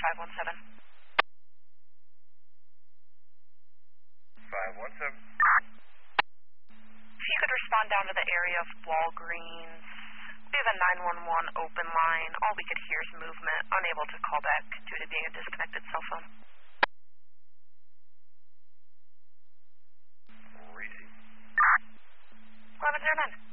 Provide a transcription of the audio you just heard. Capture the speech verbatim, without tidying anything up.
five one seven. five one seven. If you could respond down to the area of Walgreens. We have a nine one one open line. All we could hear is movement, unable to call back due to being a disconnected cell phone. Receive. eleven zero nine.